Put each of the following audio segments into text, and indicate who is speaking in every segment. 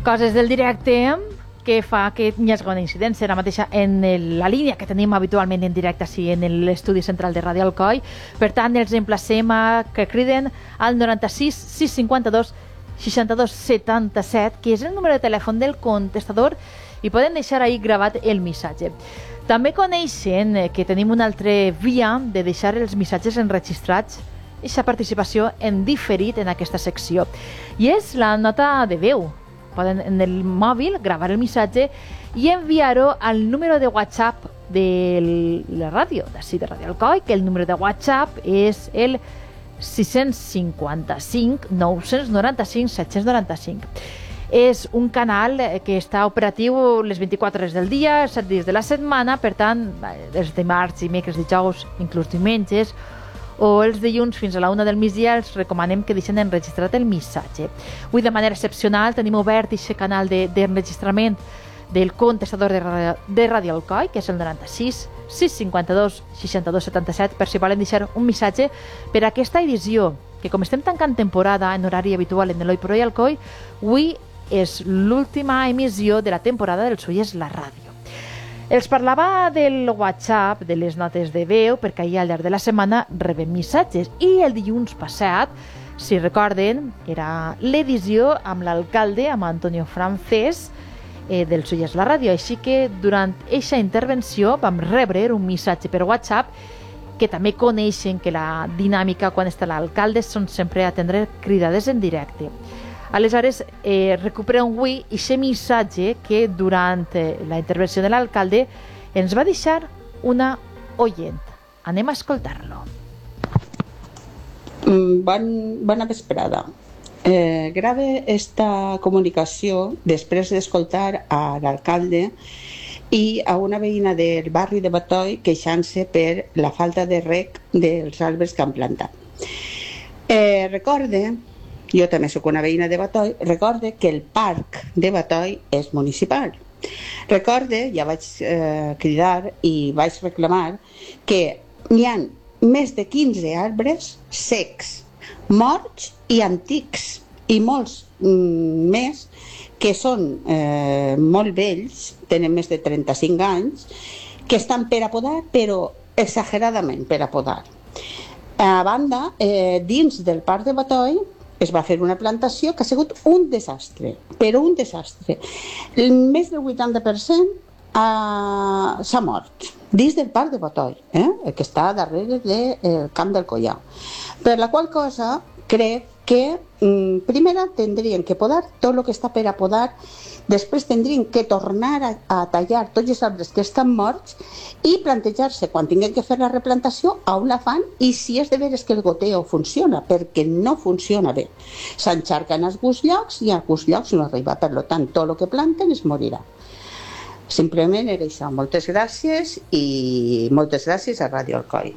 Speaker 1: Coses del directe que fa que hi hagi una incidència ara mateixa en la línia que tenim habitualment en directe així en l'estudi central de Ràdio Alcoi. Per tant, els emplacem a que criden al 96 652 62 77, que és el número de telèfon del contestador, i poden deixar ahí gravat el missatge. També coneixen que tenim una altra via de deixar els missatges enregistrats, aquesta participació en diferit en aquesta secció, i és la nota de veu. Poden en el mòbil gravar el missatge i enviar-ho al número de WhatsApp de la ràdio, d'ací de Ràdio Alcoi, que el número de WhatsApp és el 655 995 795. És un canal que està operatiu les 24 hores del dia, 7 dies de la setmana, per tant, els dimarts, dimecres, dijous, inclús diumenges, o els dilluns fins a la 1 del migdia els recomanem que deixen enregistrat el missatge. Avui, de manera excepcional, tenim obert aquest canal d'enregistrament del contestador de Ràdio Alcoi, que és el 96 652 62 77, per si volen deixar un missatge per a aquesta edició, que com estem tancant temporada en horari habitual en Eloi Poró i Alcoi, avui és l'última emissió de la temporada del Soy és la ràdio. Els parlava del WhatsApp, de les notes de veu, perquè ahir al llarg de la setmana rebem missatges, i el dilluns passat, si recorden, era l'edició amb l'alcalde, amb Antonio Francés, del Soy és la ràdio, així que durant aquesta intervenció vam rebre un missatge per WhatsApp, que també coneixen que la dinàmica quan està l'alcalde són sempre atendre cridades en directe. Aleshores, recuperem avui aquest missatge que durant la intervenció de l'alcalde ens va deixar una oient. Anem a escoltar-lo.
Speaker 2: Bona vesprada. Grave esta comunicació després d'escoltar a l'alcalde i a una veïna del barri de Batoi queixant-se per la falta de reg dels arbres que han plantat. Recorde, jo també soc una veïna de Batoi, recorde que el parc de Batoi és municipal. Recorde, ja vaig cridar i vaig reclamar que hi ha més de 15 arbres secs, morts i antics, i molts més que són molt vells, tenen més de 35 anys, que estan per a podar, però exageradament per a podar. A banda, dins del parc de Batoi es va fer una plantació que ha sigut un desastre, però un desastre. Més del 80% s'ha mort dins del parc de Batoi, que està darrere del camp del Collar. Per la qual cosa crec que primera tindrien que podar tot el que està per a podar, després tindrien que tornar a tallar tots els arbres que estan morts i plantejar-se quan tinguem que fer la replantació a on la fan i si és de veres que el goteo funciona, perquè no funciona bé. S'encharca en alguns llocs i en alguns llocs no arriba, per tant tot el que planten es morirà. Simplement era això. Moltes gràcies i moltes gràcies a Ràdio Alcoi.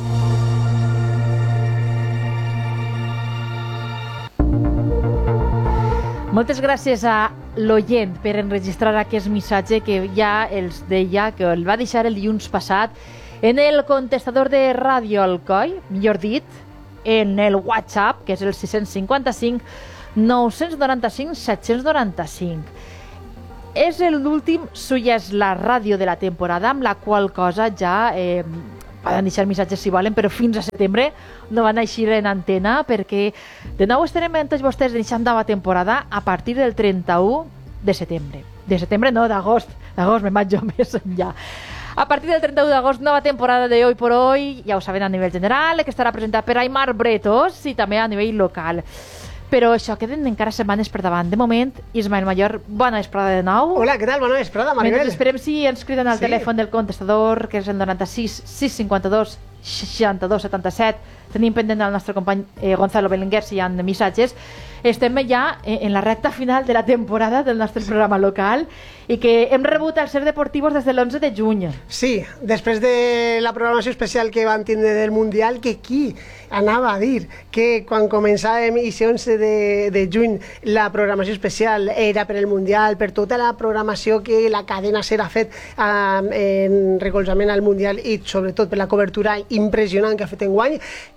Speaker 1: Moltes gràcies a l'oient per enregistrar aquest missatge que ja els deia, que el va deixar el dilluns passat en el contestador de Ràdio Alcoi, millor dit, en el WhatsApp, que és el 655 995 795. És l'últim Soy és la ràdio de la temporada, amb la qual cosa ja poden deixar missatges si volen, però fins a setembre no van eixir en antena, perquè de nou estarem amb tots vostès en aquesta nova temporada a partir del 31 de setembre. De setembre no, d'agost me'n vaig jo més enllà. A partir del 31 d'agost, nova temporada de Hoy por Hoy, ja ho saben a nivell general, que estarà presentat per Aimar Bretos i també a nivell local. Però això, queden encara setmanes per davant. De moment, Ismael Mayor, bona vesprada de nou.
Speaker 3: Hola, què tal? Bona vesprada, Maribel.
Speaker 1: Mentre esperem si ens criden al telèfon del contestador, que és el 96 652 62 77. Tenim pendent el nostre company Gonzalo Belenguer si hi ha missatges. Estem ja en la recta final de la temporada del nostre programa local i que hem rebut el Ser Deportivos des de l'11 de juny.
Speaker 3: Sí, després de la programació especial que van tindre del Mundial, que qui anava a dir que quan començàvem i 11 de juny la programació especial era per el Mundial, per tota la programació que la cadena SER ha fet en recolzament al Mundial i sobretot per la cobertura impressionant que ha fet enguany,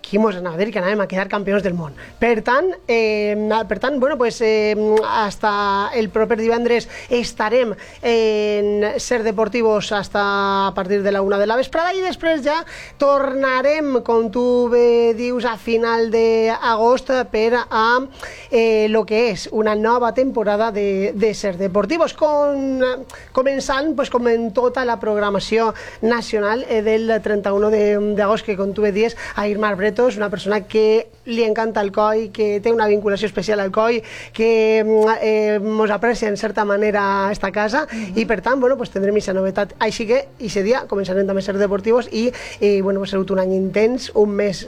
Speaker 3: qui mos anava a dir que anàvem a quedar campions del món. Per tant, bueno, pues, hasta el proper divendres estarem en Ser Deportivos hasta a partir de la 1 de la vesprada i després ja tornarem, com tu bé dius, a final d'agost per a lo que és una nova temporada de Ser Deportivos, començant pues, com en tota la programació nacional del 31 d'agost, que com tu bé dius, a Irmar Bretos, una persona que li encanta el coi, que té una vinculació especial al coi, que mos aprecia en certa manera esta casa, i per tant, bueno, pues tindrem aquesta novetat. Així que, aquest dia, començarem també a Ser Deportivos i, bueno, ha sigut un any intens, un mes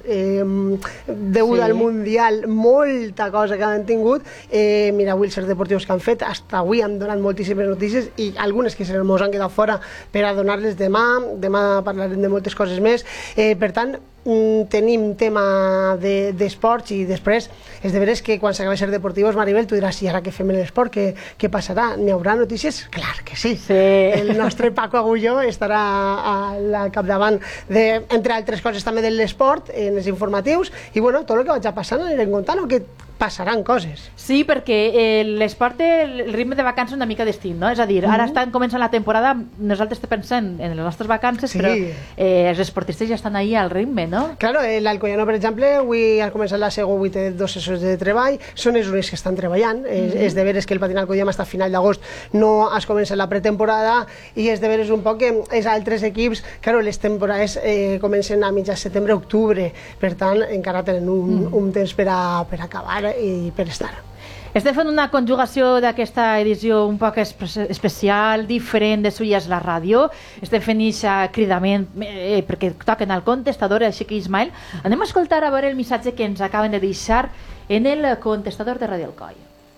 Speaker 3: degut al Mundial, molta cosa que han tingut. Mira, avui els Ser Deportivos que han fet, hasta avui han donat moltíssimes notícies i algunes que se mos han quedat fora per a donar-les demà parlarem de moltes coses més. Per tant, tenim tema d'esports i després és de veres que quan s'acabi Ser Deportivos, Maribel, tu diràs, i ara que fem l'esport, què passarà? N'hi haurà notícies? Clar que sí. El nostre Paco Agulló estarà al capdavant, entre altres coses, també de l'esport, en els informatius, i bueno, tot el que vaig a passar anirem contant, o que passaran coses.
Speaker 1: Sí, perquè l'esport té el ritme de vacances una mica distint, no? És a dir, ara estan començant la temporada, nosaltres pensem en les nostres vacances, però els esportistes ja estan ahí al ritme, no?
Speaker 3: Claro, l'Alcoyano, per exemple, avui ha començat la segona 8 de 2 sessions de treball, són els únics que estan treballant, és de veres que el patinat Alcoyano hasta final d'agost no has començat la pretemporada, i és de veres un poc que els altres equips, claro, les temporades comencen a mitjà setembre-octubre, per tant, encara tenen un temps per acabar i per estar.
Speaker 1: Estem fent una conjugació d'aquesta edició un poc especial, diferent de Suyes la ràdio. Estem fent aquest cridament perquè toquen al contestador, així que Ismael, anem a escoltar a veure el missatge que ens acaben de deixar en el contestador de Radio Alcoi.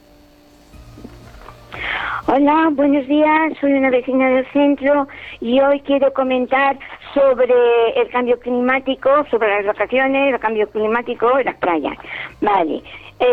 Speaker 4: Hola, buenos días, soy una vecina del centro y hoy quiero comentar sobre el cambio climático, sobre las vacaciones, el cambio climático en las playas. Vale,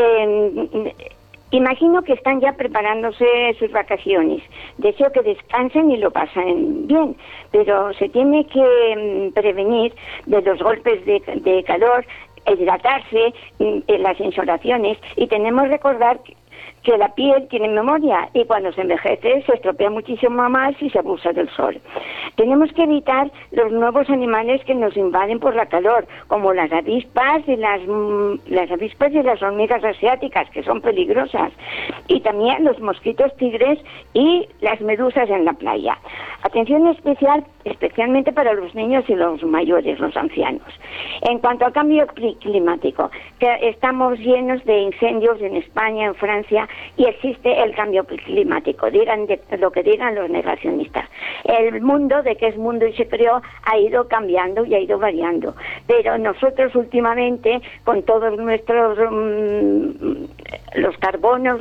Speaker 4: imagino que están ya preparándose sus vacaciones. Deseo que descansen y lo pasen bien, pero se tiene que prevenir de los golpes de calor, hidratarse, las insolaciones, y tenemos que recordar que la piel tiene memoria y cuando se envejece se estropea muchísimo más si se abusa del sol. Tenemos que evitar los nuevos animales que nos invaden por la calor, como las avispas y las hormigas asiáticas, que son peligrosas, y también los mosquitos tigres y las medusas en la playa. Atención especial, especialmente para los niños y los mayores, los ancianos. En cuanto al cambio climático, que estamos llenos de incendios en España, en Francia, y existe el cambio climático, digan lo que digan los negacionistas. El mundo, de que es mundo y se creó, ha ido cambiando y ha ido variando, pero nosotros últimamente, con todos nuestros los carbonos,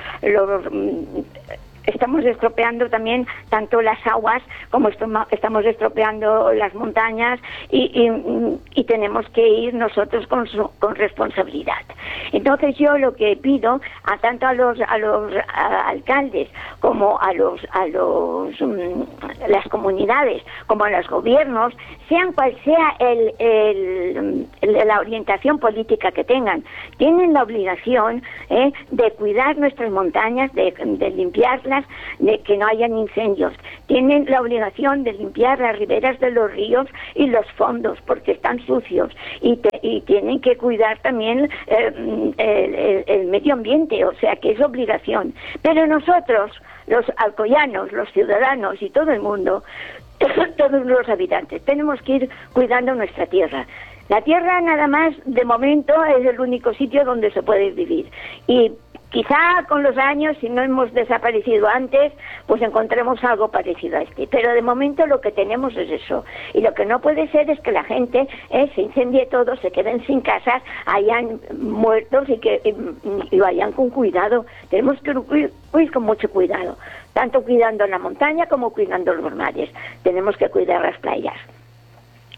Speaker 4: estamos estropeando también tanto las aguas como estamos estropeando las montañas y tenemos que ir nosotros con responsabilidad. Entonces yo lo que pido tanto a los alcaldes como a las comunidades como a los gobiernos, sean cual sea la orientación política que tengan, tienen la obligación de cuidar nuestras montañas, de limpiarlas, de que no hayan incendios. Tienen la obligación de limpiar las riberas de los ríos y los fondos porque están sucios, y tienen que cuidar también el medio ambiente, o sea que es obligación. Pero nosotros, los alcoyanos, los ciudadanos y todo el mundo, todos los habitantes, tenemos que ir cuidando nuestra tierra. La tierra nada más, de momento, es el único sitio donde se puede vivir. Y quizá con los años, si no hemos desaparecido antes, pues encontremos algo parecido a este. Pero de momento lo que tenemos es eso. Y lo que no puede ser es que la gente se incendie todo, se queden sin casas, hayan muertos y vayan con cuidado. Tenemos que ir con mucho cuidado, tanto cuidando la montaña como cuidando los mares. Tenemos que cuidar las playas.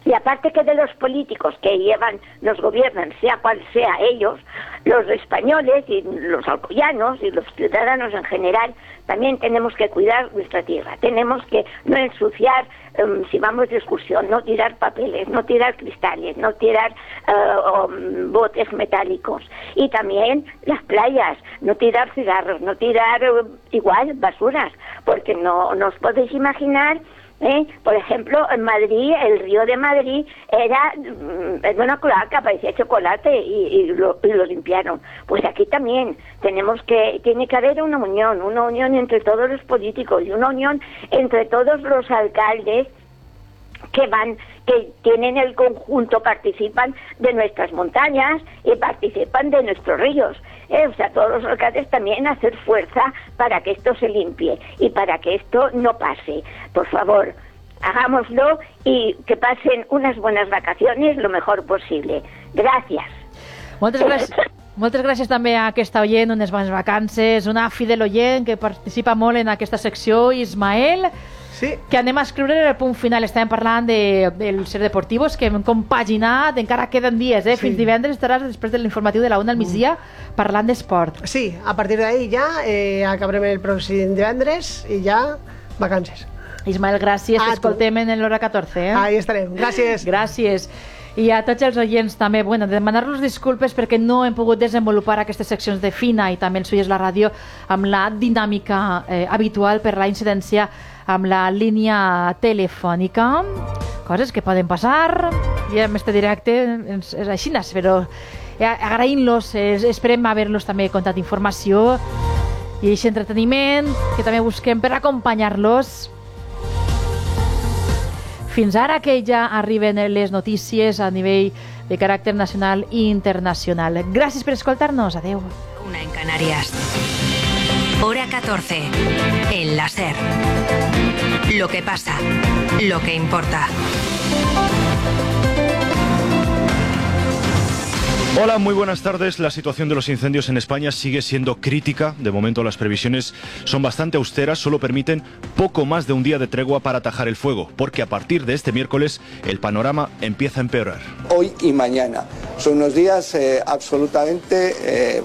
Speaker 4: Y aparte que de los políticos que los gobiernan, sea cual sea ellos, los españoles y los alcoyanos y los ciudadanos en general, también tenemos que cuidar nuestra tierra. Tenemos que no ensuciar, si vamos de excursión, no tirar papeles, no tirar cristales, no tirar botes metálicos. Y también las playas, no tirar cigarros, no tirar igual basuras, porque no os podéis imaginar. Por ejemplo, en Madrid, el río de Madrid era una cloaca, parecía chocolate y lo limpiaron. Pues aquí también tiene que haber una unión entre todos los políticos y una unión entre todos los alcaldes que tienen el conjunto, participan de nuestras montañas y participan de nuestros ríos. O sea, todos los alcaldes también hacer fuerza para que esto se limpie y para que esto no pase. Por favor, hagámoslo y que pasen unas buenas vacaciones lo mejor posible. Gràcies.
Speaker 1: Moltes gràcies també a aquesta oient, unes bones vacances, una fidel oient que participa molt en aquesta secció, Ismael.
Speaker 3: Sí.
Speaker 1: Que anem a escriure el punt final. Estàvem parlant dels Ser Deportivos, que hem compaginat, encara queden dies,
Speaker 3: Sí.
Speaker 1: Fins divendres estaràs després de l'informatiu de la 1 al migdia parlant d'esport.
Speaker 3: Sí, a partir d'ahí ja acabarem el pròxim divendres i ja vacances.
Speaker 1: Ismael, gràcies, t'escoltem en l'hora 14.
Speaker 3: Ahí estarem, gràcies.
Speaker 1: Gràcies. I a tots els oients també, demanar-los disculpes perquè no hem pogut desenvolupar aquestes seccions de Fina i també el Suyes la ràdio amb la dinàmica habitual per la incidència amb la línia telefònica. Coses que poden passar i en este directe és així, però agraïm-los, esperem haver-los també contat informació i aquest entreteniment que també busquem per acompanyar-los. Fins ara que ja arriben les notícies a nivell de caràcter nacional i internacional. Gràcies per escoltar-nos. Adeu.
Speaker 5: Una en Canarias. Hora 14. En la SER. Lo que pasa. Lo que importa.
Speaker 6: Hola, muy buenas tardes. La situación de los incendios en España sigue siendo crítica. De momento las previsiones son bastante austeras, solo permiten poco más de un día de tregua para atajar el fuego, porque a partir de este miércoles el panorama empieza a empeorar.
Speaker 7: Hoy y mañana son unos días absolutamente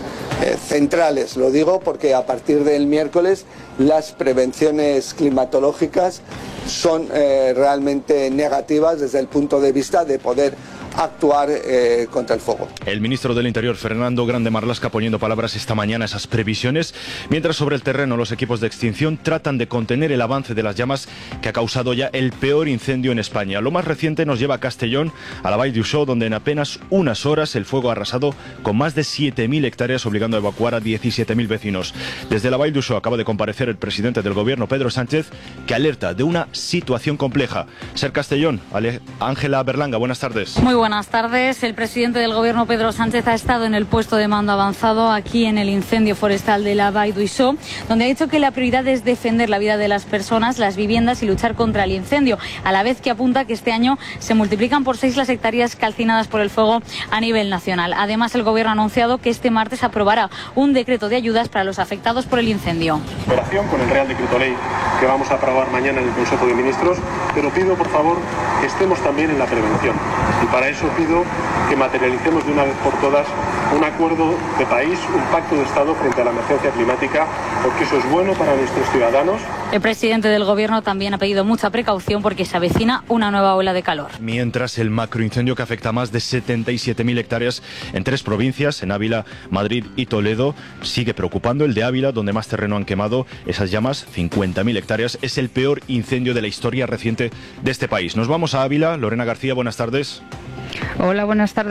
Speaker 7: centrales, lo digo porque a partir del miércoles las prevenciones climatológicas son realmente negativas desde el punto de vista de poder actuar contra el fuego.
Speaker 6: El ministro del Interior, Fernando Grande Marlaska, poniendo palabras esta mañana a esas previsiones, mientras sobre el terreno los equipos de extinción tratan de contener el avance de las llamas que ha causado ya el peor incendio en España. Lo más reciente nos lleva a Castellón, a la Vall d'Uixó, donde en apenas unas horas el fuego ha arrasado con más de 7.000 hectáreas, obligando a evacuar a 17.000 vecinos. Desde la Vall d'Uixó acaba de comparecer el presidente del gobierno, Pedro Sánchez, que alerta de una situación compleja. Ser Castellón, Ángela Berlanga, buenas tardes.
Speaker 8: Muy buenas tardes. El presidente del Gobierno, Pedro Sánchez, ha estado en el puesto de mando avanzado aquí en el incendio forestal de la Vall d'Uixó, donde ha dicho que la prioridad es defender la vida de las personas, las viviendas y luchar contra el incendio, a la vez que apunta que este año se multiplican por 6 las hectáreas calcinadas por el fuego a nivel nacional. Además, el Gobierno ha anunciado que este martes aprobará un decreto de ayudas para los afectados por el incendio.
Speaker 9: Operación con el Real Decreto Ley que vamos a aprobar mañana en el Consejo de Ministros, pero pido por favor que estemos también en la prevención y para eso pido que materialicemos de una vez por todas un acuerdo de país, un pacto de Estado frente a la emergencia climática, porque eso es bueno para nuestros ciudadanos.
Speaker 8: El presidente del Gobierno también ha pedido mucha precaución porque se avecina una nueva ola de calor.
Speaker 6: Mientras el macroincendio que afecta a más de 77.000 hectáreas en 3 provincias, en Ávila, Madrid y Toledo, sigue preocupando. El de Ávila, donde más terreno han quemado esas llamas, 50.000 hectáreas, es el peor incendio de la historia reciente de este país. Nos vamos a Ávila. Lorena García, buenas tardes.
Speaker 10: Hola, buenas tardes.